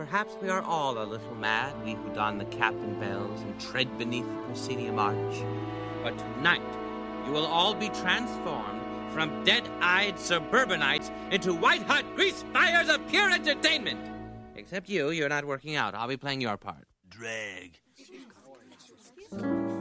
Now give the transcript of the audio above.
Perhaps we are all a little mad, we who don the cap and bells and tread beneath the proscenium arch. But tonight, you will all be transformed from dead-eyed suburbanites into white-hot grease fires of pure entertainment. Except you're not working out. I'll be playing your part. Drag.